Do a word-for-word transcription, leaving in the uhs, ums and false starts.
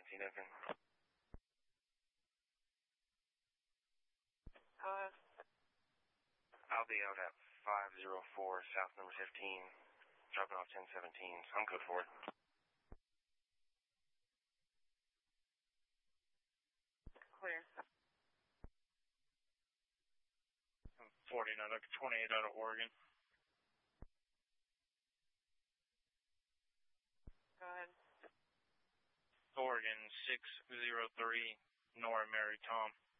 nineteen open. Uh, I'll be out at five oh four South number fifteen, dropping off ten seventeen. I'm code for it. clear. forty-nine, twenty-eight out of Oregon. Go ahead. Oregon six oh three, Nora Mary Tom.